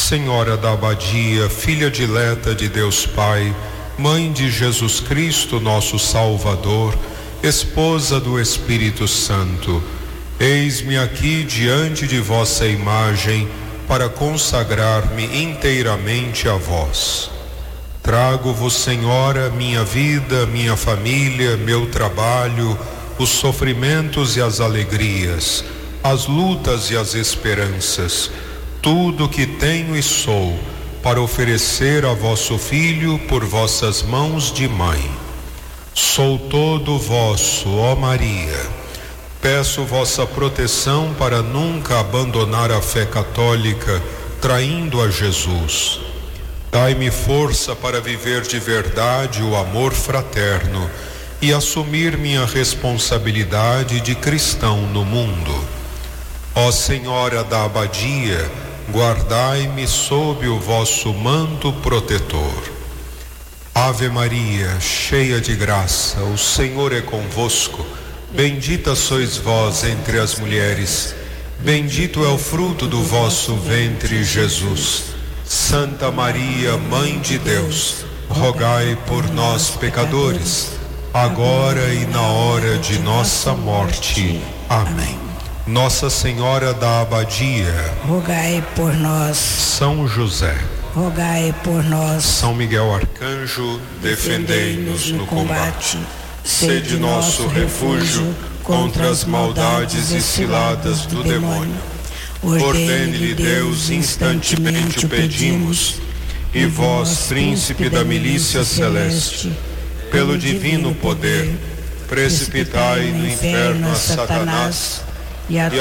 Senhora da Abadia, filha dileta de Deus Pai, Mãe de Jesus Cristo, nosso Salvador, esposa do Espírito Santo, eis-me aqui diante de vossa imagem para consagrar-me inteiramente a vós. Trago-vos, Senhora, minha vida, minha família, meu trabalho, os sofrimentos e as alegrias, as lutas e as esperanças, tudo que tenho e sou, para oferecer a vosso Filho por vossas mãos de mãe. Sou todo vosso, ó Maria. Peço vossa proteção para nunca abandonar a fé católica, traindo a Jesus. Dai-me força para viver de verdade o amor fraterno e assumir minha responsabilidade de cristão no mundo. Ó Senhora da Abadia, guardai-me sob o vosso manto protetor. Ave Maria, cheia de graça, o Senhor é convosco. Bendita sois vós entre as mulheres, bendito é o fruto do vosso ventre, Jesus. Santa Maria, Mãe de Deus, rogai por nós, pecadores, agora e na hora de nossa morte. Amém. Nossa Senhora da Abadia, rogai por nós. São José, rogai por nós. São Miguel Arcanjo, defendei-nos no combate. Sede nosso refúgio contra as maldades e ciladas do demônio. Ordene-lhe Deus, instantemente o pedimos. E vós, príncipe da milícia celeste, pelo divino poder, precipitai no inferno a Satanás e a